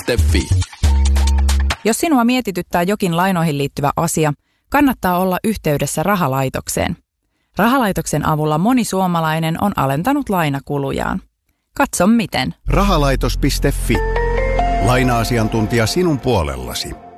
Jos sinua mietityttää jokin lainoihin liittyvä asia, kannattaa olla yhteydessä rahalaitokseen. Rahalaitoksen avulla moni suomalainen on alentanut lainakulujaan. Katso miten. Rahalaitos.fi. Laina-asiantuntija sinun puolellasi.